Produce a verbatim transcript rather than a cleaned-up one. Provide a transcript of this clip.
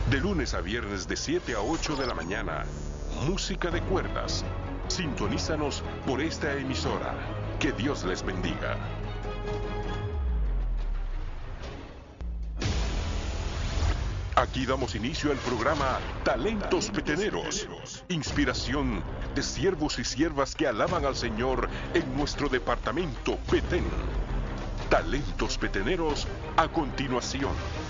De lunes a viernes de siete a ocho de la mañana, música de cuerdas. Sintonízanos por esta emisora. Que Dios les bendiga. Aquí damos inicio al programa Talentos Peteneros. Inspiración de siervos y siervas que alaban al Señor en nuestro departamento Petén. Talentos Peteneros a continuación.